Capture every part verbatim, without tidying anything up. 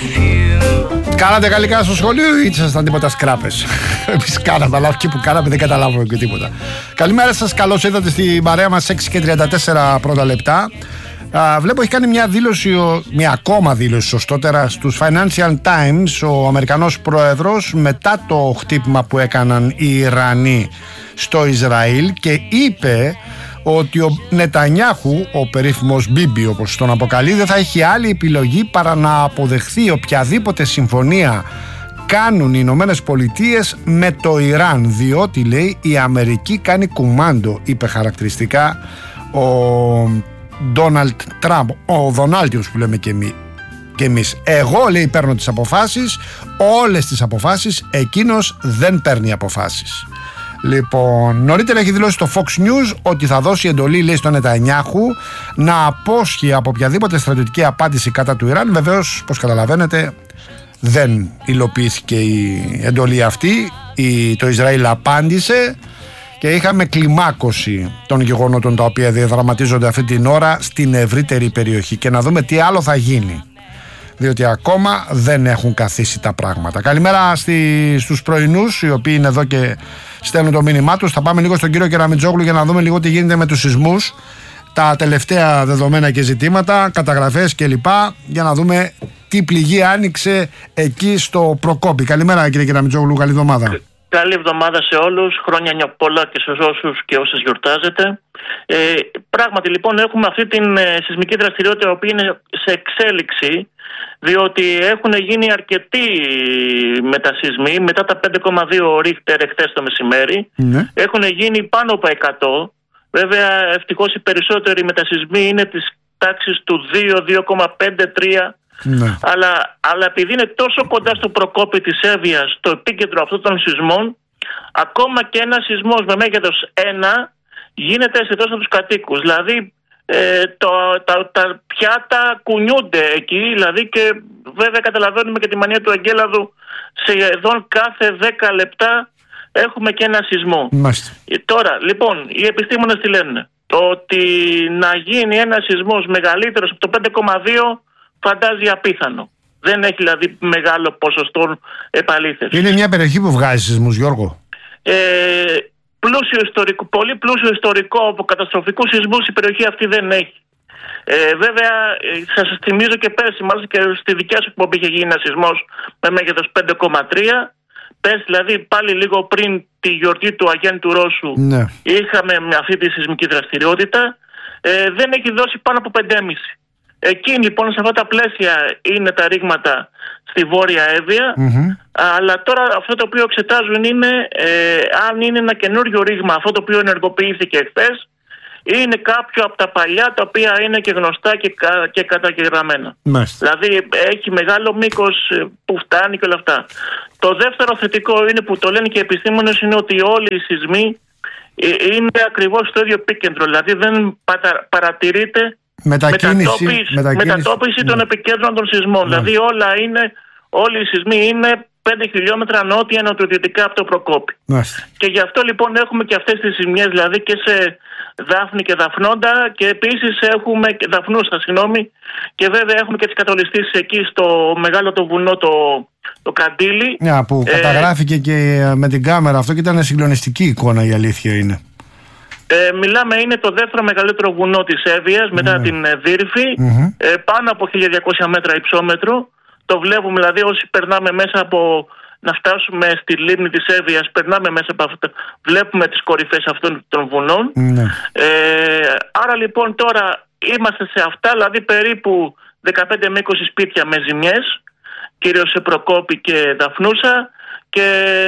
Κάνατε γαλλικά στο σχολείο ή ήσασταν τίποτα σκράπες? Εμείς κάναμε, αλλά εκεί που κάναμε δεν καταλάβαμε και τίποτα. Καλημέρα σας, καλώς ήρθατε στην παρέα μας. Έξι και τριάντα τέσσερα πρώτα λεπτά. Α, βλέπω έχει κάνει μια δήλωση, μια ακόμα δήλωση σωστότερα, στους Financial Times ο Αμερικανός πρόεδρος μετά το χτύπημα που έκαναν οι Ιρανοί στο Ισραήλ και είπε ότι ο Νετανιάχου, ο περίφημος Μπίμπι όπως τον αποκαλεί, δεν θα έχει άλλη επιλογή παρά να αποδεχθεί οποιαδήποτε συμφωνία κάνουν οι Ηνωμένες Πολιτείες με το Ιράν, διότι λέει η Αμερική κάνει κουμάντο, είπε χαρακτηριστικά ο Ντόναλντ Τραμπ, ο Δονάλτιος που λέμε και εμείς. Και εμείς. Εγώ, λέει, παίρνω τις αποφάσεις, όλες τις αποφάσεις, εκείνος δεν παίρνει αποφάσεις. Λοιπόν, νωρίτερα έχει δηλώσει το Fox News ότι θα δώσει εντολή, λέει, στον Νετανιάχου να απόσχει από οποιαδήποτε στρατιωτική απάντηση κατά του Ιράν. Βεβαίως, όπως καταλαβαίνετε, δεν υλοποιήθηκε η εντολή αυτή. Η, το Ισραήλ απάντησε και είχαμε κλιμάκωση των γεγονότων τα οποία διαδραματίζονται αυτή την ώρα στην ευρύτερη περιοχή και να δούμε τι άλλο θα γίνει, διότι ακόμα δεν έχουν καθίσει τα πράγματα. Καλημέρα στη, στους πρωινούς οι οποίοι είναι εδώ και στέλνουν το μήνυμά τους. Θα πάμε λίγο στον κύριο Κεραμιτζόγλου για να δούμε λίγο τι γίνεται με τους σεισμούς, τα τελευταία δεδομένα και ζητήματα, καταγραφές κλπ, για να δούμε τι πληγή άνοιξε εκεί στο Προκόπη. Καλημέρα κύριε Κεραμιτζόγλου, καλή εβδομάδα. Καλή εβδομάδα σε όλους, χρόνια πολλά και σε όσους και όσες γιορτάζετε. Ε, πράγματι λοιπόν έχουμε αυτή την ε, σεισμική δραστηριότητα η οποία είναι σε εξέλιξη, διότι έχουν γίνει αρκετοί μετασεισμοί μετά τα πέντε κόμμα δύο ρίχτερ εχθές το μεσημέρι. Ναι. Έχουν γίνει πάνω από εκατό. Βέβαια ευτυχώς οι περισσότεροι μετασεισμοί είναι της τάξης του δύο, δύο κόμμα πέντε, τρία. Ναι. Αλλά, αλλά επειδή είναι τόσο κοντά στο Προκόπη της Εύβοιας, στο επίκεντρο αυτών των σεισμών, ακόμα και ένα σεισμός με μέγεθος ένα γίνεται αισθητός από τους κατοίκους. Δηλαδή ε, το, τα, τα πιάτα κουνιούνται εκεί, δηλαδή, και βέβαια καταλαβαίνουμε και τη μανία του Αγγέλαδου, σχεδόν κάθε δέκα λεπτά έχουμε και ένα σεισμό. Μάλιστα. Τώρα λοιπόν οι επιστήμονες τι λένε? Ότι να γίνει ένα σεισμός μεγαλύτερος από το πέντε κόμμα δύο φαντάζει απίθανο. Δεν έχει δηλαδή μεγάλο ποσοστό επαλήθευση. Είναι μια περιοχή που βγάζει σεισμούς, Γιώργο. Ε, πλούσιο ιστορικό, πολύ πλούσιο ιστορικό από καταστροφικούς σεισμούς η περιοχή αυτή δεν έχει. Ε, βέβαια, σας θυμίζω και πέρσι, μάλιστα και στη δικιά σου εκπομπή είχε γίνει ένα σεισμός με μέγεθος πέντε κόμμα τρία. Πέρσι, δηλαδή πάλι λίγο πριν τη γιορτή του Αγέννη του Ρώσου, ναι, είχαμε με αυτή τη σεισμική δραστηριότητα. Ε, δεν έχει δώσει πάνω από πέντε κόμμα πέντε. Εκεί λοιπόν σε αυτά τα πλαίσια είναι τα ρήγματα στη Βόρεια Εύβοια, mm-hmm. αλλά τώρα αυτό το οποίο εξετάζουν είναι ε, αν είναι ένα καινούριο ρήγμα, αυτό το οποίο ενεργοποιήθηκε χθες, είναι κάποιο από τα παλιά τα οποία είναι και γνωστά και, κα, και καταγεγραμμένα. Mm-hmm. Δηλαδή έχει μεγάλο μήκος που φτάνει και όλα αυτά. Το δεύτερο θετικό είναι που το λένε και οι επιστήμονες, είναι ότι όλοι οι σεισμοί είναι ακριβώς στο ίδιο επίκεντρο, δηλαδή δεν παρα, παρατηρείται Μετακίνηση, μετατόπιση, μετακίνηση, μετατόπιση των ναι. επικέντρων των σεισμών. Ναι. Δηλαδή όλα είναι, όλοι οι σεισμοί είναι πέντε χιλιόμετρα νότια νοτιοδυτικά από το Προκόπη. Ναι. Και γι' αυτό λοιπόν έχουμε και αυτές τις ζημιές, δηλαδή και σε Δάφνη και Δαφνόντα, και επίσης έχουμε και Δαφνούστα, συγγνώμη, και βέβαια έχουμε και τις κατολιστήσεις εκεί στο μεγάλο το βουνό το, το Καντήλι. Ναι, που ε, καταγράφηκε και με την κάμερα αυτό και ήταν συγκλονιστική εικόνα, η αλήθεια είναι. Ε, μιλάμε, είναι το δεύτερο μεγαλύτερο βουνό της Εύβοιας μετά mm. την Δύρυφη, mm-hmm. ε, πάνω από χίλια διακόσια μέτρα υψόμετρο. Το βλέπουμε, δηλαδή όσοι περνάμε μέσα από να φτάσουμε στη λίμνη της Εύβοιας, περνάμε μέσα από αυτό, βλέπουμε τις κορυφές αυτών των βουνών. Mm. Ε, άρα λοιπόν τώρα είμαστε σε αυτά, δηλαδή περίπου δεκαπέντε με είκοσι σπίτια με ζημιές, κυρίως σε Προκόπη και Δαφνούσα. Και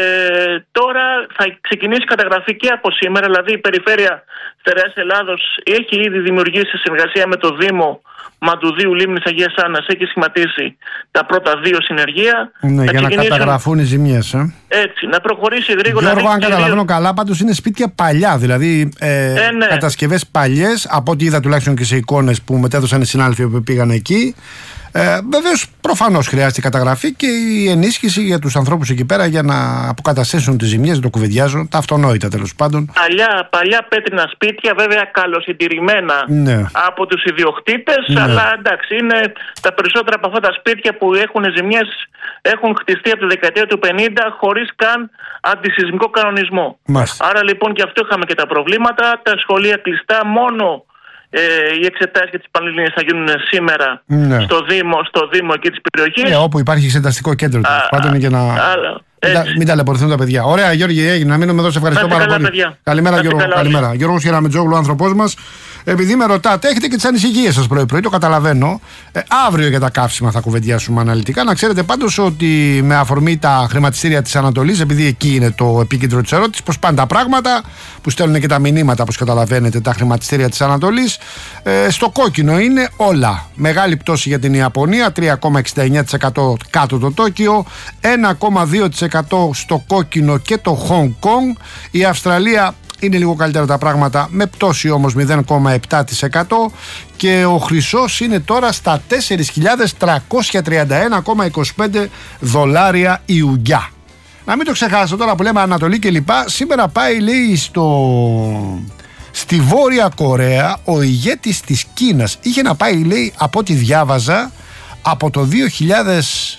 τώρα θα ξεκινήσει η καταγραφή και από σήμερα, δηλαδή η Περιφέρεια Στερεάς Ελλάδος έχει ήδη δημιουργήσει συνεργασία με το Δήμο Μαντουδίου Λίμνης Αγίας Άννας, έχει σχηματίσει τα πρώτα δύο συνεργεία. Ναι, για να καταγραφούν οι ζημιές. Ε. Έτσι, να προχωρήσει γρήγορα. Γιώργο, αν καταλαβαίνω καλά, πάντως είναι σπίτια παλιά, δηλαδή ε, ε, ναι. κατασκευές παλιές, από ό,τι είδα τουλάχιστον και σε εικόνες που μετέδωσαν οι συνάδελφοι που πήγαν εκεί. Ε, Βεβαίως, προφανώς χρειάζεται η καταγραφή και η ενίσχυση για τους ανθρώπους εκεί πέρα. πέρα για να αποκαταστήσουν τις ζημιές, το κουβεντιάζω, τα αυτονόητα τέλος πάντων. Παλιά, παλιά πέτρινα σπίτια, βέβαια καλοσυντηρημένα ναι. από τους ιδιοκτήτες, ναι. αλλά εντάξει, είναι τα περισσότερα από αυτά τα σπίτια που έχουν ζημιές έχουν χτιστεί από τη δεκαετία του πενήντα χωρίς καν αντισυσμικό κανονισμό. Μάλιστα. Άρα λοιπόν και αυτό είχαμε και τα προβλήματα, τα σχολεία κλειστά, μόνο ε, οι εξετάσεις και τις πανελλήνιες θα γίνουν σήμερα ναι. στο, Δήμο, στο Δήμο εκεί της περιοχής. Ναι, όπου υπάρχει εξεταστικό κέντρο τέλος πάντων για να... Α, μην, μην ταλαιπωρηθούν τα παιδιά. Ωραία, Γιώργη, έγινε να μείνουμε εδώ. Σε ευχαριστώ πάρα πολύ. Παιδιά. Καλημέρα, Γιώργο. Καλά, καλημέρα. Γιώργος Γεραμετζόγλου, άνθρωπός μας. Επειδή με ρωτάτε, έχετε και τις ανησυχίες σας πρωί-πρωί, το καταλαβαίνω. Ε, αύριο για τα καύσιμα θα κουβεντιάσουμε αναλυτικά. Να ξέρετε πάντως ότι με αφορμή τα χρηματιστήρια της Ανατολής, επειδή εκεί είναι το επίκεντρο της ερώτησης, πώς πάνε τα πράγματα, που στέλνουν και τα μηνύματα, όπως καταλαβαίνετε, τα χρηματιστήρια της Ανατολής. Ε, στο κόκκινο είναι όλα. Μεγάλη πτώση για την Ιαπωνία, τρία κόμμα εξήντα εννέα τοις εκατό κάτω το Τόκιο, ένα κόμμα δύο τοις εκατό στο κόκκινο και το Χονγκ Κονγκ. Η Αυστραλία είναι λίγο καλύτερα τα πράγματα, με πτώση όμως μηδέν κόμμα επτά τοις εκατό, και ο χρυσός είναι τώρα στα τέσσερις χιλιάδες τριακόσια τριάντα ένα κόμμα είκοσι πέντε δολάρια η ουγγιά. Να μην το ξεχάσω τώρα που λέμε Ανατολή και λοιπά. Σήμερα πάει, λέει, στο... στη Βόρεια Κορέα ο ηγέτης της Κίνας. Είχε να πάει, λέει, από ό,τι διάβαζα, από το δύο χιλιάδες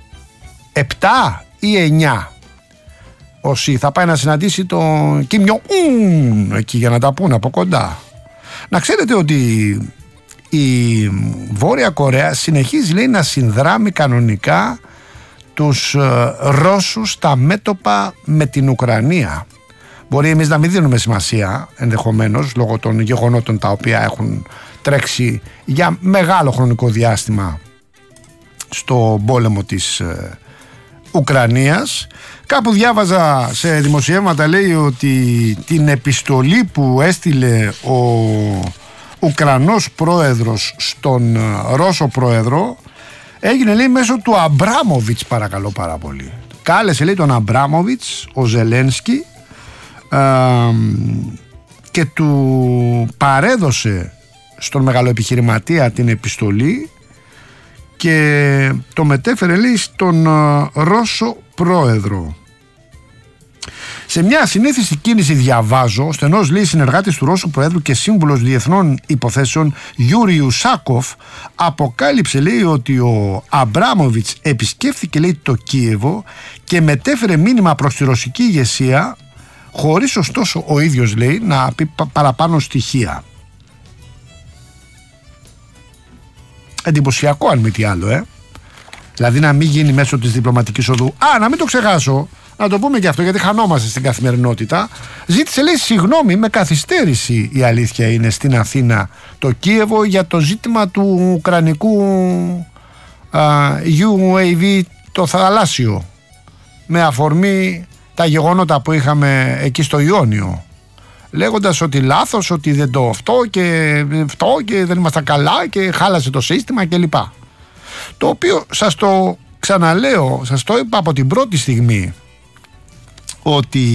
επτά ή εννιά. Όσοι θα πάει να συναντήσει τον Κιμ Ιον Ουν εκεί, για να τα πούνε από κοντά. Να ξέρετε ότι η Βόρεια Κορέα συνεχίζει, λέει, να συνδράμει κανονικά τους ε, Ρώσους στα μέτωπα με την Ουκρανία. Μπορεί εμείς να μην δίνουμε σημασία ενδεχομένως λόγω των γεγονότων τα οποία έχουν τρέξει για μεγάλο χρονικό διάστημα στο πόλεμο της ε, Ουκρανίας. Κάπου διάβαζα σε δημοσιεύματα, λέει, ότι την επιστολή που έστειλε ο Ουκρανός πρόεδρος στον Ρώσο πρόεδρο έγινε, λέει, μέσω του Αμπράμοβιτς, παρακαλώ πάρα πολύ. Κάλεσε, λέει, τον Αμπράμοβιτς ο Ζελένσκι ε, και του παρέδωσε στον μεγαλοεπιχειρηματία την επιστολή και το μετέφερε, λέει, στον uh, Ρώσο πρόεδρο. Σε μια ασυνήθιστη κίνηση, διαβάζω, στενός, λέει, συνεργάτης του Ρώσου Προέδρου και σύμβουλος διεθνών υποθέσεων Γιούρι Ουσάκοφ αποκάλυψε, λέει, ότι ο Αμπράμοβιτς επισκέφθηκε, λέει, το Κίεβο και μετέφερε μήνυμα προς τη ρωσική ηγεσία, χωρίς ωστόσο ο ίδιος, λέει, να πει παραπάνω στοιχεία. Εντυπωσιακό, αν μη τι άλλο, ε. Δηλαδή να μην γίνει μέσω της διπλωματικής οδού. Α, να μην το ξεχάσω, να το πούμε και αυτό, γιατί χανόμαστε στην καθημερινότητα. Ζήτησε, λέει, συγγνώμη με καθυστέρηση, η αλήθεια είναι, στην Αθήνα το Κίεβο για το ζήτημα του ουκρανικού α, γιου έι βι, το θαλάσσιο, με αφορμή τα γεγονότα που είχαμε εκεί στο Ιόνιο, λέγοντας ότι λάθος, ότι δεν το αυτό και αυτό και δεν ήμασταν καλά και χάλασε το σύστημα κλπ. Το οποίο σας το ξαναλέω, σας το είπα από την πρώτη στιγμή, ότι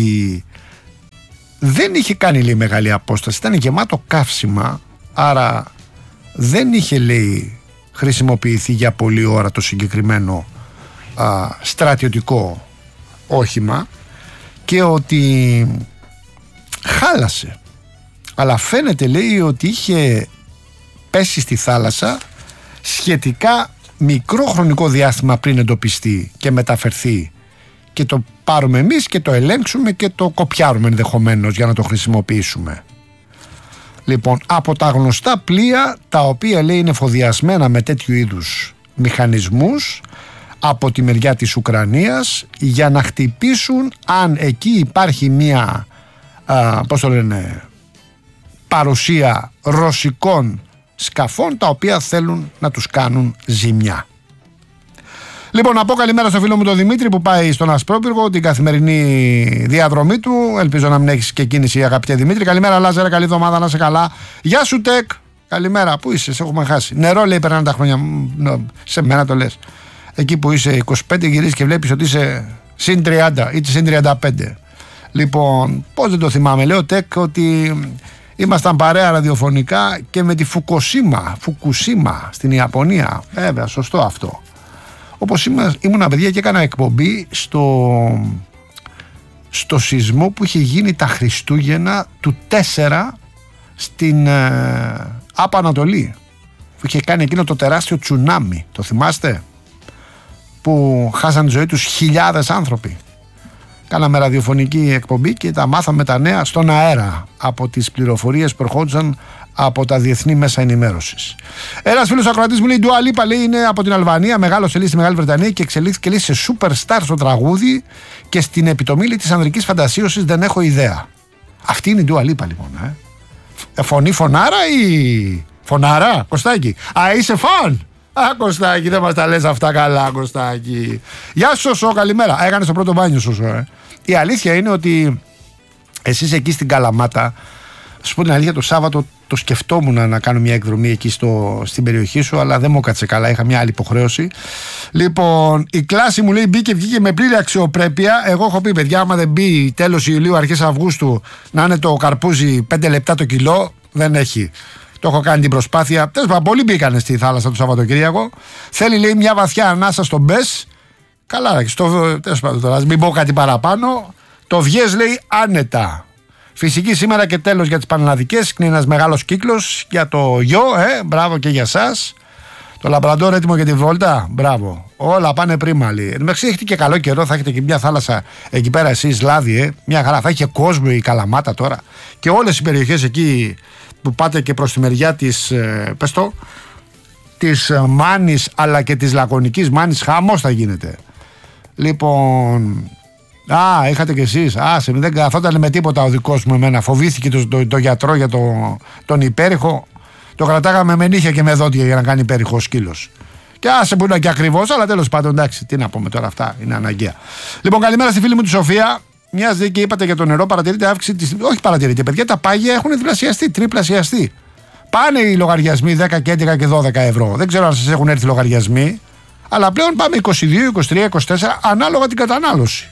δεν είχε κάνει, λέει, μεγάλη απόσταση, ήταν γεμάτο καύσιμα, άρα δεν είχε, λέει, χρησιμοποιηθεί για πολλή ώρα το συγκεκριμένο α, στρατιωτικό όχημα, και ότι χάλασε, αλλά φαίνεται, λέει, ότι είχε πέσει στη θάλασσα σχετικά μικρό χρονικό διάστημα πριν εντοπιστεί και μεταφερθεί και το πάρουμε εμείς και το ελέγξουμε και το κοπιάρουμε ενδεχομένως για να το χρησιμοποιήσουμε. Λοιπόν, από τα γνωστά πλοία τα οποία, λέει, είναι εφοδιασμένα με τέτοιου είδους μηχανισμούς από τη μεριά της Ουκρανίας για να χτυπήσουν αν εκεί υπάρχει μία α, πώς το λένε, παρουσία ρωσικών σκαφών τα οποία θέλουν να τους κάνουν ζημιά. Λοιπόν, να πω καλημέρα στο φίλο μου τον Δημήτρη που πάει στον Ασπρόπυργο την καθημερινή διαδρομή του. Ελπίζω να μην έχεις και κίνηση, αγαπητέ Δημήτρη. Καλημέρα, Λάζαρε, καλή εβδομάδα, να είσαι καλά. Γεια σου, Τεκ. Καλημέρα, πού είσαι, σε έχουμε χάσει. Νερό, λέει, περνάνε τα χρόνια. Σε μένα το λες. Εκεί που είσαι είκοσι πέντε, γυρίζεις και βλέπεις ότι είσαι συν τριάντα ή συν τριάντα πέντε. Λοιπόν, πώς δεν το θυμάμαι, λέω, Τεκ, ότι ήμασταν παρέα ραδιοφωνικά και με τη Φουκουσίμα, Φουκουσίμα στην Ιαπωνία. Βέβαια, σωστό αυτό. Όπως ήμουν παιδιά και έκανα εκπομπή στο, στο σεισμό που είχε γίνει τα Χριστούγεννα του τέσσερα στην ε, Άπα Ανατολή, που είχε κάνει εκείνο το τεράστιο τσουνάμι, το θυμάστε, που χάσαν τη ζωή τους χιλιάδες άνθρωποι. Κάναμε ραδιοφωνική εκπομπή και τα μάθαμε τα νέα στον αέρα από τις πληροφορίες που ερχόντουσαν από τα διεθνή μέσα ενημέρωσης. Ένας φίλος ακροατής μου λέει: η Dua Lipa, λέει, είναι από την Αλβανία, μεγάλωσε λέει στη Μεγάλη Βρετανία και εξελίχθηκε λέει σε superstar στο τραγούδι και στην επιτομή λέει της ανδρικής φαντασίωσης δεν έχω ιδέα. Αυτή είναι η Dua Lipa λοιπόν. Ε. Φωνή φωνάρα ή φωνάρα, Κωστάκη? Α, είσαι φαν! Α, Κωστάκη, δεν μας τα λες αυτά καλά, Κωστάκη. Γεια σου, Σωσό, καλημέρα. Έκανες το πρώτο μπάνιο, Σωσό. Ε. Η αλήθεια είναι ότι εσείς εκεί στην Καλαμάτα, σου πω την αλήθεια, το Σάββατο το σκεφτόμουν να κάνω μια εκδρομή εκεί στο, στην περιοχή σου, αλλά δεν μου έκατσε καλά, είχα μια άλλη υποχρέωση. Λοιπόν, η κλάση μου λέει μπήκε, βγήκε με πλήρη αξιοπρέπεια. Εγώ έχω πει, παιδιά, άμα δεν μπει τέλος Ιουλίου, αρχές Αυγούστου, να είναι το καρπούζι πέντε λεπτά το κιλό, δεν έχει. Το έχω κάνει την προσπάθεια. Τέλος πάντων, πολλοί μπήκανε στη θάλασσα το Σαββατοκύριακο. Θέλει, λέει, μια βαθιά ανάσα στον μπες. Καλά, στο, τέλος πάντων, τώρα, μην πω κάτι παραπάνω. Το βγες, λέει, άνετα. Φυσική σήμερα και τέλος για τις Πανελλαδικές. Είναι ένας μεγάλος κύκλος για το γιο, ε, μπράβο και για σας. Το λαμπραντόρ έτοιμο για τη βόλτα, μπράβο. Όλα πάνε πρίμα, λέει. Εντάξει, έχετε και καλό καιρό, θα έχετε και μια θάλασσα εκεί πέρα εσείς, Λάδι, ε. Μια χαρά. Θα έχει κόσμο η Καλαμάτα τώρα. Και όλες οι περιοχές εκεί που πάτε και προς τη μεριά της, ε, πες το, της Μάνης αλλά και της Λακωνικής Μάνης, χαμός θα γίνεται. Λοιπόν, α, είχατε κι εσείς, άσε, δεν καθόταν με τίποτα ο δικός μου εμένα, φοβήθηκε το, το, το γιατρό για το, τον υπέρηχο, το κρατάγαμε με νύχια και με δόντια για να κάνει υπέρηχο ο σκύλος. Και άσε που είναι και ακριβώς, αλλά τέλος πάντων, εντάξει, τι να πούμε τώρα, αυτά είναι αναγκαία. Λοιπόν, καλημέρα στη φίλη μου τη Σοφία. Μια και είπατε για το νερό, παρατηρείτε αύξηση της. Όχι, παρατηρείτε, παιδιά, τα πάγια έχουν διπλασιαστεί, τριπλασιαστεί. Πάνε οι λογαριασμοί δέκα και έντεκα και δώδεκα ευρώ. Δεν ξέρω αν σας έχουν έρθει λογαριασμοί, αλλά πλέον πάμε είκοσι δύο, είκοσι τρία, είκοσι τέσσερα ανάλογα την κατανάλωση.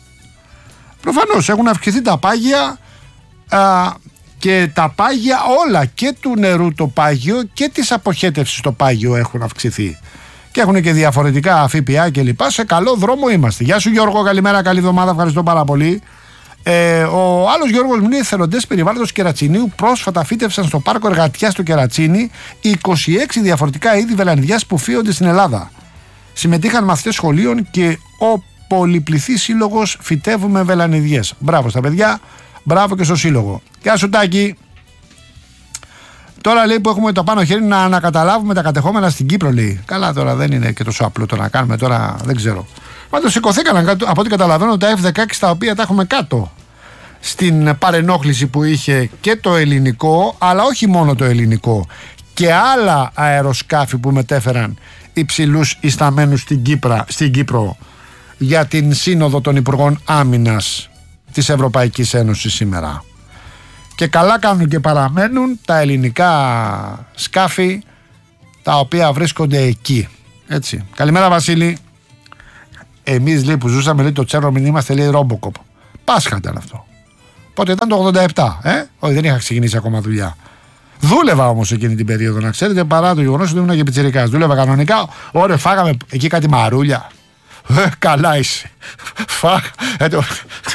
Προφανώς έχουν αυξηθεί τα πάγια α, και τα πάγια όλα, και του νερού το πάγιο και της αποχέτευσης το πάγιο έχουν αυξηθεί. Και έχουν και διαφορετικά ΦΠΑ και λοιπά. Σε καλό δρόμο είμαστε. Γεια σου Γιώργο, καλημέρα, καλή εβδομάδα, ευχαριστώ πάρα πολύ. Ε, ο άλλος Γιώργος μου λέει: εθελοντές περιβάλλοντος Κερατσινίου πρόσφατα φύτευσαν στο πάρκο εργατιάς του Κερατσίνη είκοσι έξι διαφορετικά είδη βελανιδιάς που φύονται στην Ελλάδα. Συμμετείχαν μαθητές σχολείων και ο πολυπληθής σύλλογος Φυτεύουμε Βελανιδιές. Μπράβο στα παιδιά, μπράβο και στο σύλλογο. Γεια σου Τάκη. Τώρα λέει που έχουμε το πάνω χέρι να ανακαταλάβουμε τα κατεχόμενα στην Κύπρο, λέει. Καλά, τώρα δεν είναι και τόσο απλό το να κάνουμε τώρα, δεν ξέρω. Πάντως σηκωθήκαν από ό,τι καταλαβαίνω τα εφ δεκαέξι τα οποία τα έχουμε κάτω στην παρενόχληση που είχε και το ελληνικό, αλλά όχι μόνο το ελληνικό, και άλλα αεροσκάφη που μετέφεραν υψηλούς ισταμένους στην, Κύπρα, στην Κύπρο για την Σύνοδο των Υπουργών Άμυνας της Ευρωπαϊκής Ένωσης σήμερα. Και καλά κάνουν και παραμένουν τα ελληνικά σκάφη τα οποία βρίσκονται εκεί. Έτσι. Καλημέρα Βασίλη. Εμείς λέει που ζούσαμε λέει το Τσέρνο μην είμαστε λέει Ρόμποκοπ. Πάσχα ήταν αυτό. Πότε ήταν το ογδόντα επτά, ε? Όχι, δεν είχα ξεκινήσει ακόμα δουλειά. Δούλευα όμως εκείνη την περίοδο, να ξέρετε, παρά το γεγονός ότι ήμουν και πιτσιρικάς. Δούλευα κανονικά. Ωραία, φάγαμε εκεί κάτι μαρούλια. Ε, καλά είσαι. Φάγα. Ε, το...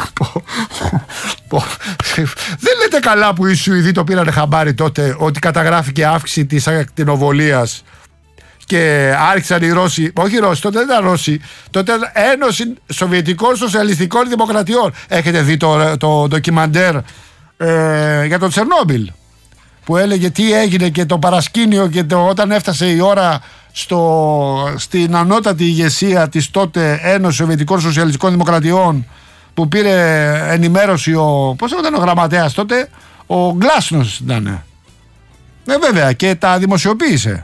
Δεν λέτε καλά που οι Σουηδοί το πήρανε χαμπάρι τότε ότι καταγράφηκε αύξηση της ακτινοβολίας και άρχισαν οι Ρώσοι, όχι οι Ρώσοι, τότε δεν ήταν Ρώσοι, τότε ήταν Ένωση Σοβιετικών Σοσιαλιστικών Δημοκρατιών. Έχετε δει το, το ντοκιμαντέρ ε, για το Τσερνόμπιλ που έλεγε τι έγινε και το παρασκήνιο και το, όταν έφτασε η ώρα στο, στην ανώτατη ηγεσία της τότε Ένωση Σοβιετικών Σοσιαλιστικών Δημοκρατιών που πήρε ενημέρωση ο, πώς ήταν ο γραμματέας τότε, ο Γκλάσνος ήταν. Ε, βέβαια, και τα δημοσιοποίησε.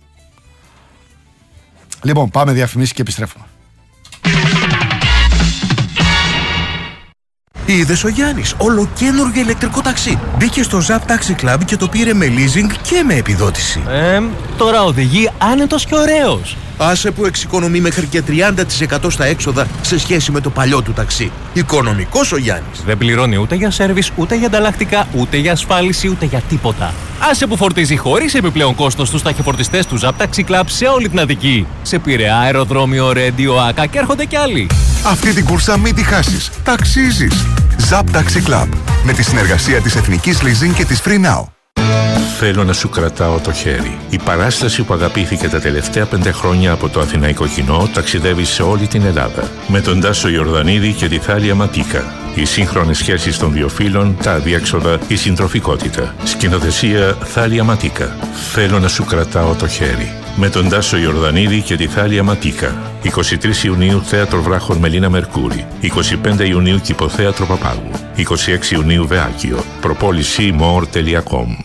Λοιπόν, πάμε διαφημίσεις και επιστρέφουμε. Είδες ο Γιάννης, ολοκαίνουργιο ηλεκτρικό ταξί. Μπήκε στο Zap Taxi Club και το πήρε με leasing και με επιδότηση. Ε, τώρα οδηγεί άνετος και ωραίος. Άσε που εξοικονομεί μέχρι και τριάντα τοις εκατό στα έξοδα σε σχέση με το παλιό του ταξί. Οικονομικός ο Γιάννης. Δεν πληρώνει ούτε για σέρβις, ούτε για ανταλλακτικά, ούτε για ασφάλιση, ούτε για τίποτα. Άσε που φορτίζει χωρίς επιπλέον κόστος στους ταχυφορτιστές του Zap Taxi Club σε όλη την Αττική. Σε Πειραιά, αεροδρόμιο, Ρέντιο, Άκα και έρχονται κι άλλοι. Αυτή την κούρσα μην τη χάσεις. Ταξίζεις. Zap Taxi Club. Με τη συνεργασία της Εθνικής Leasing και της Free Now. Θέλω να σου κρατάω το χέρι. Η παράσταση που αγαπήθηκε τα τελευταία πέντε χρόνια από το αθηναϊκό κοινό ταξιδεύει σε όλη την Ελλάδα. Με τον Τάσο Ιορδανίδη και τη Θάλια Ματίκα. Οι σύγχρονες σχέσεις των δύο φύλων, τα αδιέξοδα, η συντροφικότητα. Σκηνοθεσία Θάλια Ματίκα. Θέλω να σου κρατάω το χέρι. Με τον Τάσο Ιορδανίδη και τη Θάλια Ματίκα. εικοστή τρίτη Ιουνίου Θέατρο Βράχων Μελίνα Μερκούρη. εικοστή πέμπτη Ιουνίου Κηποθέατρο Παπάγου. εικοστή έκτη Ιουνίου Βεάκιο. Προπόληση more τελεία com.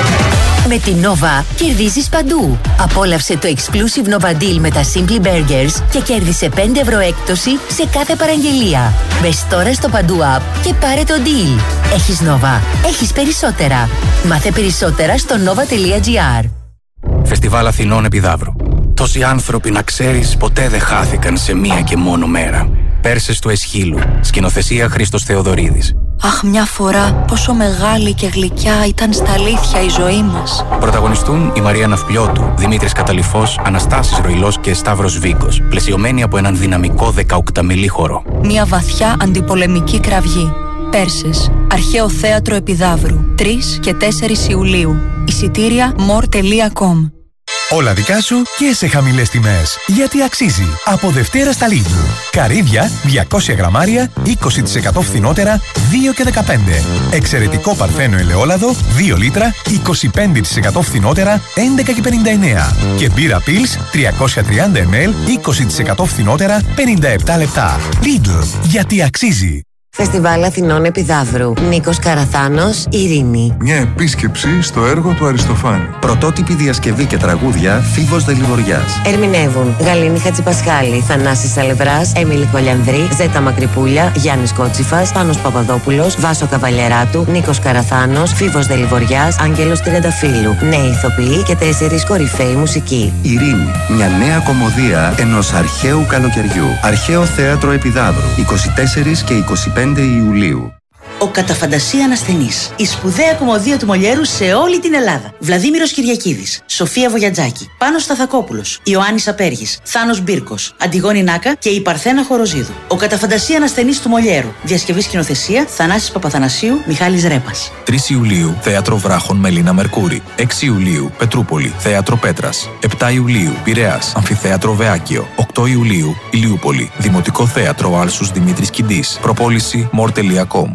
Με την Nova κερδίζεις παντού. Απόλαυσε το exclusive Nova Deal με τα Simply Burgers και κέρδισε πέντε ευρώ έκπτωση σε κάθε παραγγελία. Μπες τώρα στο Παντού App και πάρε το deal. Έχεις Nova. Έχεις περισσότερα. Μάθε περισσότερα στο nova τελεία gr. Φεστιβάλ Αθηνών Επιδαύρου. Τόσοι άνθρωποι, να ξέρεις, ποτέ δεν χάθηκαν σε μία και μόνο μέρα. Πέρσες του Εσχύλου. Σκηνοθεσία Χρήστος Θεοδωρίδης. Αχ, μια φορά πόσο μεγάλη και γλυκιά ήταν στα αλήθεια η ζωή μας. Πρωταγωνιστούν η Μαρία Ναυπλιώτου, Δημήτρης Καταλυφός, Αναστάσης Ροϊλός και Σταύρος Βίκος, πλαισιωμένοι από έναν δυναμικό δεκαοκταμελή χορό. Μια βαθιά αντιπολεμική κραυγή. Πέρσες, Αρχαίο Θέατρο Επιδαύρου, τρεις και τέσσερις Ιουλίου. Εισιτήρια more τελεία com. Όλα δικά σου και σε χαμηλές τιμές. Γιατί αξίζει. Από Δευτέρα στα Lidl. Καρύδια διακόσια γραμμάρια, είκοσι τοις εκατό φθηνότερα, δύο και δεκαπέντε. Εξαιρετικό παρθένο ελαιόλαδο, δύο λίτρα, είκοσι πέντε τοις εκατό φθηνότερα, έντεκα και πενήντα εννέα. Και μπύρα Pils τριακόσια τριάντα μιλιλίτρα, είκοσι τοις εκατό φθηνότερα, πενήντα επτά λεπτά. Lidl. Γιατί αξίζει. Φεστιβάλ Αθηνών Επιδαύρου. Νίκος Καραθάνος, Ειρήνη. Μια επίσκεψη στο έργο του Αριστοφάνη. Πρωτότυπη διασκευή και τραγούδια Φίβος Δελιβοριάς. Ερμηνεύουν Γαλήνη Χατζηπασχάλη, Θανάσης Σαλευράς, Έμιλη Κολιανδρή, Ζέτα Μακρυπούλια, Γιάννης Κότσιφας, Πάνος Παπαδόπουλος, Βάσο Καβαλιαράτου, Νίκος Καραθάνος, Φίβος Δελιβοριάς, Άγγελος Τριανταφύλου. Νέοι ηθοποιοί και τέσσερις κορυφαίοι μουσικοί. Ειρήνη. Μια νέα κομμωδία ενός αρχαίου καλοκαιριού. Αρχαίο Θέατρο Επιδαύρου. είκοσι τέσσερα και είκοσι πέντε Ιουλίου. Ο κατά φαντασία ανασθενής. Η σπουδαία κομμωδία του Μολιέρου σε όλη την Ελλάδα. Βλαδίμηρος Κυριακίδης, Σοφία Βογιατζάκη, Πάνος Σταθακόπουλος, Ιωάννης Απέργης, Θάνος Μπίρκος, Αντιγόνη Νάκα και η Παρθένα Χοροζίδου. Ο κατά φαντασία ανασθενής του Μολιέρου. Διασκευή σκηνοθεσία Θανάσης Παπαθανασίου, Μιχάλης Ρέπας. τρεις Ιουλίου Θέατρο Βράχων Μελίνα Μερκούρη. έξι Ιουλίου Πετρούπολη Θέατρο Πέτρας. επτά Ιουλίου Πειραιάς Αμφιθέατρο Βεάκιο. οκτώ Ιουλίου Ηλιούπολη Δημοτικό Θέατρο Άλσους Δημήτρης Κιντής. Προπόληση more τελεία com.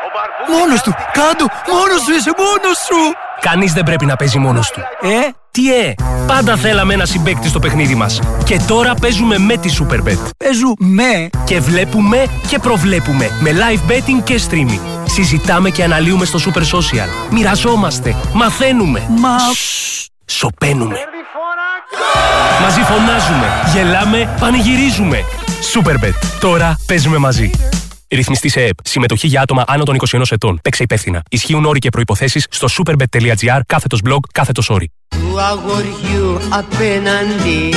Μόνος του! Κάντο! Μόνος σου είσαι! Μόνος σου! Κανείς δεν πρέπει να παίζει μόνος του. Ε, τι ε! Πάντα θέλαμε ένα συμπαίκτη στο παιχνίδι μας. Και τώρα παίζουμε με τη Superbet. Παίζουμε! Και βλέπουμε και προβλέπουμε. Με live betting και streaming. Συζητάμε και αναλύουμε στο Super Social. Μοιραζόμαστε. Μαθαίνουμε. Μα... Σοπαίνουμε. Μαζί φωνάζουμε. Γελάμε. Πανηγυρίζουμε. Superbet. Τώρα παίζουμε μαζί. Ρυθμιστή σε ΕΕΠ. Συμμετοχή για άτομα άνω των είκοσι ενός ετών. Παίξε υπεύθυνα. Ισχύουν όροι και προϋποθέσεις στο superbet τελεία gr κάθετος blog κάθετος όροι. Του αγοριού απέναντι.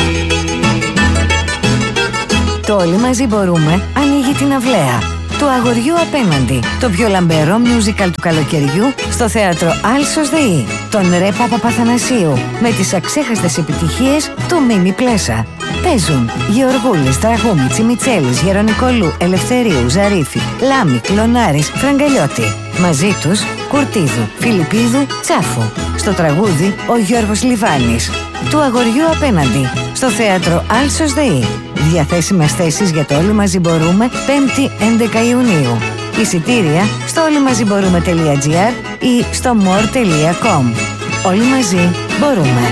Το Όλοι Μαζί Μπορούμε ανοίγει την αυλαία. Του αγοριού απέναντι. Το πιο λαμπερό musical του καλοκαιριού στο θέατρο Άλσος ΔΕΗ. Τον Ρέπα Παπαθανασίου με τις αξέχαστες επιτυχίες του Μίμη Πλέσα. Παίζουν Γεωργούλης, Τραγούμη, Τσιμιτσέλης, Γερονικολού, Ελευθερίου, Ζαρίφη, Λάμη, Κλωνάρης, Φραγκαλιώτη. Μαζί τους Κουρτίδου, Φιλιππίδου, Τσάφου. Στο τραγούδι ο Γιώργος Λιβάνης. Του αγοριού απέναντι στο θέατρο Άλσος ΔΕΗ. Διαθέσιμες θέσεις για το Όλοι Μαζί Μπορούμε πέμπτη έντεκα Ιουνίου. Εισιτήρια στο όλοιμαζιμπορούμε τελεία gr ή στο more τελεία com. Όλοι μαζί μπορούμε.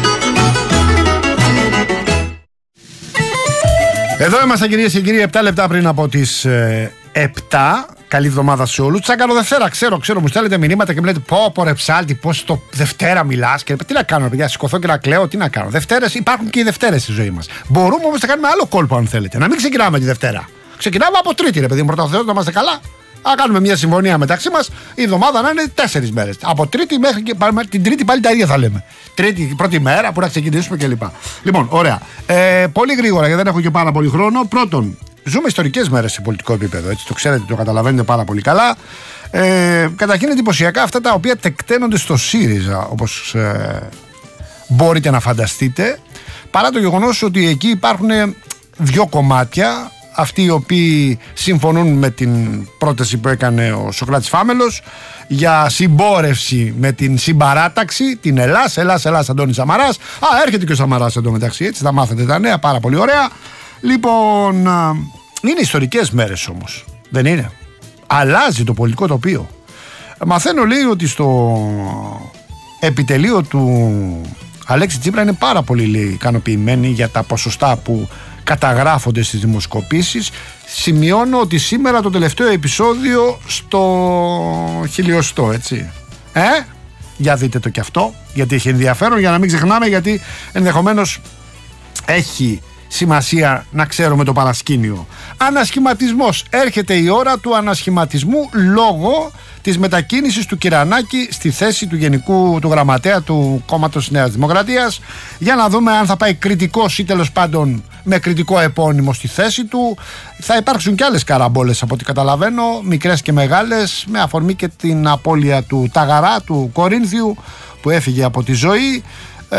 Εδώ είμαστε κυρίες και κύριοι, επτά λεπτά πριν από τις ε, επτά. Καλή εβδομάδα σε όλους. Τσάκαρο Δευτέρα, ξέρω, ξέρω, μου στέλνετε μηνύματα και μου λέτε πω, πω, ρε ψάλτη, πώς το Δευτέρα μιλάς. Και τι να κάνω, παιδιά, σηκωθώ και να κλαίω, τι να κάνω. Δευτέρες υπάρχουν και οι Δευτέρες στη ζωή μας. Μπορούμε όμως να κάνουμε άλλο κόλπο, αν θέλετε. Να μην ξεκινάμε τη Δευτέρα. Ξεκινάμε από Τρίτη, ρε παιδί μου, πρώτα ο Θεός να είμαστε καλά. Α, κάνουμε μια συμφωνία μεταξύ μας, η εβδομάδα να είναι τέσσερις μέρες. Από Τρίτη μέχρι και την Τρίτη πάλι τα ίδια θα λέμε. Τρίτη, πρώτη μέρα που να ξεκινήσουμε κλπ. Λοιπόν, ωραία. Ε, πολύ γρήγορα, γιατί δεν έχω και πάρα πολύ χρόνο. Πρώτον, ζούμε ιστορικές μέρες σε πολιτικό επίπεδο. Έτσι, το ξέρετε, το καταλαβαίνετε πάρα πολύ καλά. Ε, καταρχήν εντυπωσιακά αυτά τα οποία τεκταίνονται στο ΣΥΡΙΖΑ, όπως ε, μπορείτε να φανταστείτε. Παρά το γεγονός ότι εκεί υπάρχουν δύο κομμάτια. Αυτοί οι οποίοι συμφωνούν με την πρόταση που έκανε ο Σωκράτης Φάμελος για συμπόρευση με την συμπαράταξη, την Ελλάς, Ελλάς, Ελλάς, Αντώνης Σαμαράς. Α, έρχεται και ο Σαμαράς εντωμεταξύ, έτσι θα μάθετε τα νέα, πάρα πολύ ωραία. Λοιπόν, είναι ιστορικές μέρες όμως, δεν είναι? Αλλάζει το πολιτικό τοπίο. Μαθαίνω, λέει, ότι στο επιτελείο του Αλέξη Τσίπρα είναι πάρα πολύ, λέει, ικανοποιημένοι για τα ποσοστά που καταγράφονται στις δημοσκοπήσεις. Σημειώνω ότι σήμερα το τελευταίο επεισόδιο στο χιλιοστό, έτσι. Ε, για δείτε το κι αυτό, γιατί έχει ενδιαφέρον, για να μην ξεχνάμε, γιατί ενδεχομένως έχει σημασία να ξέρουμε το παρασκήνιο. Ανασχηματισμός. Έρχεται η ώρα του ανασχηματισμού λόγω της μετακίνησης του Κυρανάκη στη θέση του Γενικού του Γραμματέα του Κόμματος Νέας Δημοκρατίας, για να δούμε αν θα πάει κριτικός ή τέλος πάντων με κριτικό επώνυμο στη θέση του. Θα υπάρξουν και άλλες καραμπόλες από ό,τι καταλαβαίνω, μικρές και μεγάλες, με αφορμή και την απώλεια του Ταγαρά, του Κορίνθιου, που έφυγε από τη ζωή. Ε,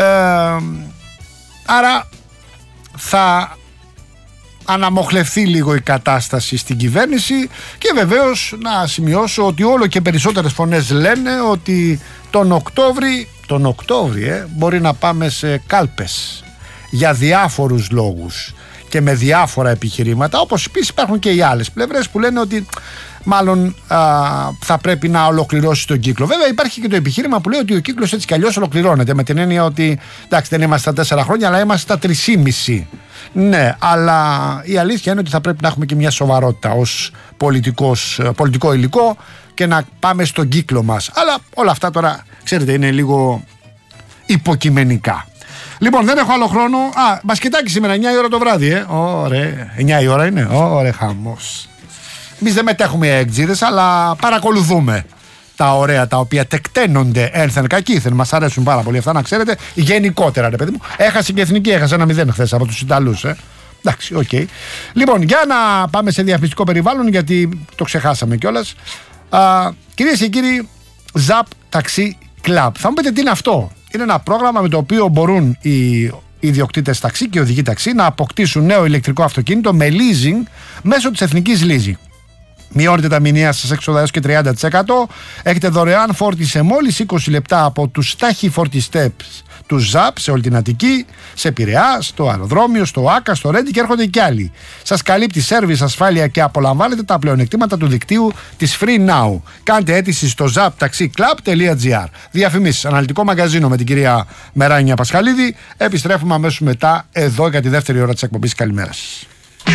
άρα θα αναμοχλευθεί λίγο η κατάσταση στην κυβέρνηση, και βεβαίως να σημειώσω ότι όλο και περισσότερες φωνές λένε ότι τον Οκτώβρη, τον Οκτώβρη ε, μπορεί να πάμε σε κάλπες για διάφορους λόγους και με διάφορα επιχειρήματα, όπως επίσης υπάρχουν και οι άλλες πλευρές που λένε ότι μάλλον α, θα πρέπει να ολοκληρώσει τον κύκλο. Βέβαια υπάρχει και το επιχείρημα που λέει ότι ο κύκλος έτσι κι αλλιώς ολοκληρώνεται, με την έννοια ότι εντάξει, δεν είμαστε στα τέσσερα χρόνια, αλλά είμαστε στα τρεισήμιση. Ναι, αλλά η αλήθεια είναι ότι θα πρέπει να έχουμε και μια σοβαρότητα ως πολιτικός, πολιτικό υλικό και να πάμε στον κύκλο μας. Αλλά όλα αυτά τώρα, ξέρετε, είναι λίγο υποκειμενικά. Λοιπόν, δεν έχω άλλο χρόνο. Α, μπασκετάκι σήμερα, εννιά η ώρα το βράδυ, ε. Ωραία. εννιά η ώρα είναι. Ωραία, χαμός. Εμείς δεν μετέχουμε οι εκτζίδες, αλλά παρακολουθούμε τα ωραία τα οποία τεκταίνονται ένθεν κακήθεν. Μας αρέσουν πάρα πολύ αυτά, να ξέρετε. Γενικότερα, ρε παιδί μου. Έχασε και η Εθνική, έχασε ένα μηδέν χθες από τους Ιταλούς, ε. Εντάξει, οκ. Okay. Λοιπόν, για να πάμε σε διαφημιστικό περιβάλλον, γιατί το ξεχάσαμε κιόλας. Κυρίες και κύριοι, Ζαπ Taxi Club. Θα μου πείτε τι είναι αυτό. Είναι ένα πρόγραμμα με το οποίο μπορούν οι ιδιοκτήτες ταξί και οι οδηγοί ταξί να αποκτήσουν νέο ηλεκτρικό αυτοκίνητο με leasing μέσω της Εθνικής Leasing. Μειώνετε τα μηνιαία σας έξοδα έως και τριάντα τοις εκατό. Έχετε δωρεάν φόρτιση σε μόλις είκοσι λεπτά από τους ταχυφορτιστές του Ζαπ σε όλη την Αττική, σε Πειραιά, στο αεροδρόμιο, στο Άκα, στο Ρέντι, και έρχονται κι άλλοι. Σας καλύπτει σέρβις, ασφάλεια και απολαμβάνετε τα πλεονεκτήματα του δικτύου της Free Now. Κάντε αίτηση στο ζαπ ταξί κλαμπ τελεία τζι άρ. Διαφημίσεις, αναλυτικό μαγκαζίνο με την κυρία Μεράνια Πασχαλίδη. Επιστρέφουμε αμέσως μετά εδώ για τη δεύτερη ώρα της εκπομπής. Καλημέρα σας.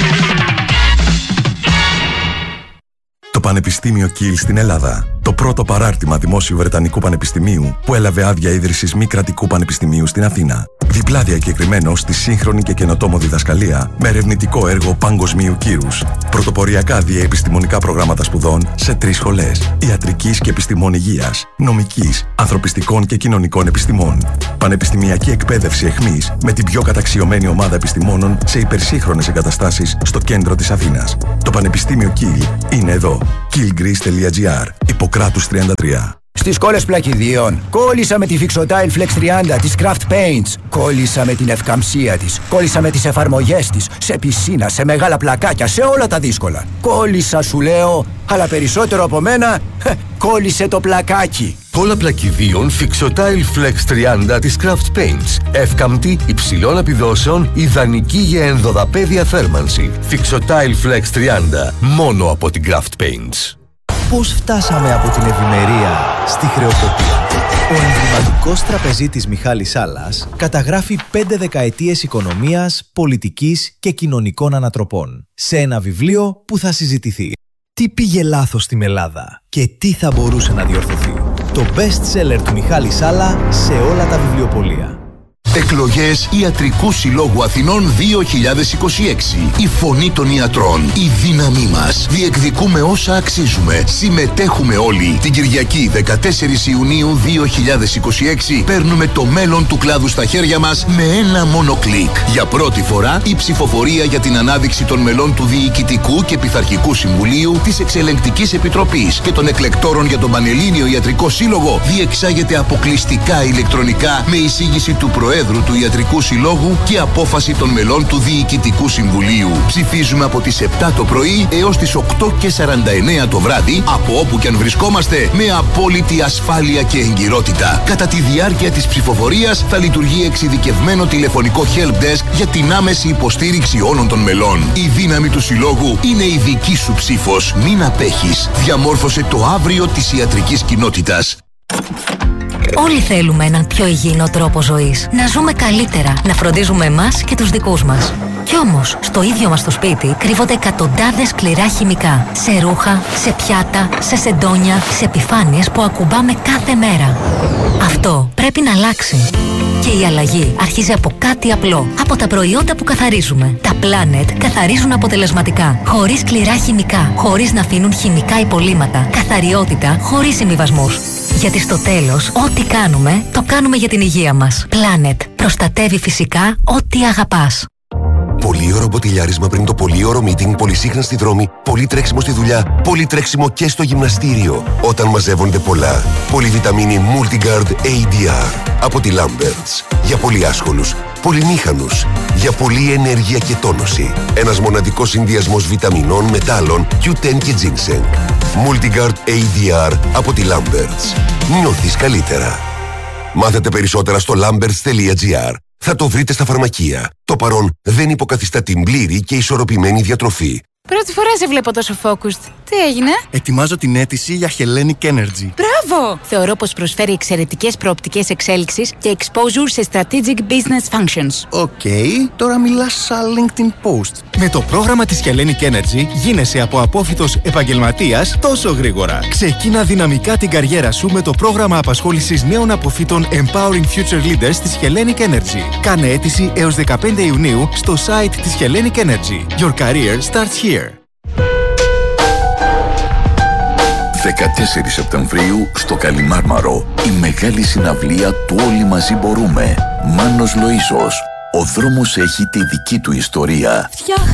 Το Πανεπιστήμιο Κιλ στην Ελλάδα. Το πρώτο παράρτημα δημόσιου Βρετανικού Πανεπιστημίου που έλαβε άδεια ίδρυσης μη κρατικού πανεπιστημίου στην Αθήνα. Διπλά διακεκριμένο στη σύγχρονη και καινοτόμο διδασκαλία με ερευνητικό έργο παγκοσμίου κύρους. Πρωτοποριακά διαεπιστημονικά προγράμματα σπουδών σε τρεις σχολές: ιατρικής και επιστημών υγείας, νομικής, ανθρωπιστικών και κοινωνικών επιστημών. Πανεπιστημιακή εκπαίδευση εχμής με την πιο καταξιωμένη ομάδα επιστημόνων σε υπερσύγχρονες εγκαταστάσεις στο κέντρο της Αθήνας. Το Πανεπιστήμιο Κιλ είναι εδώ. κιλ τελεία τζι άρ. Ιπποκράτους τριάντα τρία. Στις κόλλες πλακιδίων, κόλλησα με τη Fixotile Flex τριάντα της Craft Paints. Κόλλησα με την ευκαμψία της. Κόλλησα με τις εφαρμογές της. Σε πισίνα, σε μεγάλα πλακάκια, σε όλα τα δύσκολα. Κόλλησα, σου λέω, αλλά περισσότερο από μένα, κόλλησε το πλακάκι. Κόλλα πλακιδίων Fixotile Flex τριάντα της Craft Paints. Εύκαμπτη, υψηλών επιδόσεων, ιδανική για ενδοδαπέδια θέρμανση. Fixotile Flex τριάντα, μόνο από την Craft Paints. Πώς φτάσαμε από την ευημερία στη χρεοκοπία? Ο εμβληματικός τραπεζίτης Μιχάλης Σάλλας καταγράφει πέντε δεκαετίες οικονομίας, πολιτικής και κοινωνικών ανατροπών σε ένα βιβλίο που θα συζητηθεί. Τι πήγε λάθος στην Ελλάδα και τι θα μπορούσε να διορθωθεί? Το best seller του Μιχάλη Σάλλα σε όλα τα βιβλιοπωλεία. Εκλογές Ιατρικού Συλλόγου Αθηνών δύο χιλιάδες είκοσι έξι. Η φωνή των ιατρών. Η δύναμή μας. Διεκδικούμε όσα αξίζουμε. Συμμετέχουμε όλοι. Την Κυριακή δεκατέσσερις Ιουνίου δύο χιλιάδες είκοσι έξι παίρνουμε το μέλλον του κλάδου στα χέρια μας με ένα μόνο κλικ. Για πρώτη φορά η ψηφοφορία για την ανάδειξη των μελών του Διοικητικού και Πειθαρχικού Συμβουλίου, της Εξελεγκτικής Επιτροπής και των εκλεκτόρων για τον Πανελλήνιο Ιατρικό Σύλλογο διεξάγεται αποκλειστικά ηλεκτρονικά με εισήγηση του Προέδρου του Ιατρικού Συλλόγου και απόφαση των μελών του Διοικητικού Συμβουλίου. Ψηφίζουμε από τις επτά το πρωί έως τις οκτώ και σαράντα εννέα το βράδυ, από όπου και αν βρισκόμαστε, με απόλυτη ασφάλεια και εγκυρότητα. Κατά τη διάρκεια της ψηφοφορίας θα λειτουργεί εξειδικευμένο τηλεφωνικό help desk για την άμεση υποστήριξη όλων των μελών. Η δύναμη του Συλλόγου είναι η δική σου ψήφος. Μην απέχεις. Διαμόρφωσε το αύριο της ιατρικής κοινότητας. Όλοι θέλουμε έναν πιο υγιεινό τρόπο ζωής. Να ζούμε καλύτερα, να φροντίζουμε εμάς και τους δικούς μας. Κι όμως, στο ίδιο μας το σπίτι κρύβονται εκατοντάδες σκληρά χημικά. Σε ρούχα, σε πιάτα, σε σεντόνια, σε επιφάνειες που ακουμπάμε κάθε μέρα. Αυτό πρέπει να αλλάξει. Και η αλλαγή αρχίζει από κάτι απλό. Από τα προϊόντα που καθαρίζουμε. Τα Planet καθαρίζουν αποτελεσματικά. Χωρίς σκληρά χημικά. Χωρίς να αφήνουν χημικά υπολείμματα. Καθαριότητα χωρίς συμβιβασμούς. Γιατί στο τέλος, ό,τι κάνουμε, το κάνουμε για την υγεία μας. Planet. Προστατεύει φυσικά ό,τι αγαπάς. Πολύ ωραίο μποτιλιάρισμα πριν το πολύ ωραίο meeting, πολύ σύγχρονα στη δρόμη, πολύ τρέξιμο στη δουλειά, πολύ τρέξιμο και στο γυμναστήριο. Όταν μαζεύονται πολλά. Πολυβιταμίνη Multigard έι ντι αρ από τη Lamberts. Για πολύ άσχολους, πολυμήχανους, για πολλή ενέργεια και τόνωση. Ένας μοναδικός συνδυασμός βιταμινών, μετάλλων, κιου τεν και ginseng. Multigard έι ντι αρ από τη Lamberts. Νιώθεις καλύτερα. Μάθετε περισσότερα στο lamberts τελεία τζι αρ. Θα το βρείτε στα φαρμακεία. Το παρόν δεν υποκαθιστά την πλήρη και ισορροπημένη διατροφή. Πρώτη φορά σε βλέπω τόσο focused. Τι έγινε? Ετοιμάζω την αίτηση για Hellenic Energy. Μπράβο! Θεωρώ πως προσφέρει εξαιρετικές προοπτικές εξέλιξης και exposure σε strategic business functions. Οκ, okay, τώρα μιλάς σαν LinkedIn post. Με το πρόγραμμα της Hellenic Energy γίνεσαι από απόφοιτος επαγγελματίας τόσο γρήγορα. Ξεκίνα δυναμικά την καριέρα σου με το πρόγραμμα απασχόλησης νέων αποφύτων Empowering Future Leaders της Hellenic Energy. Κάνε αίτηση έως δεκαπέντε Ιουνίου στο site της Hellenic Energy. Your career starts here. δεκατέσσερις Σεπτεμβρίου στο Καλιμάρμαρο, η μεγάλη συναυλία του Όλοι Μαζί Μπορούμε. Μάνος Λοΐζος. Ο δρόμος έχει τη δική του ιστορία.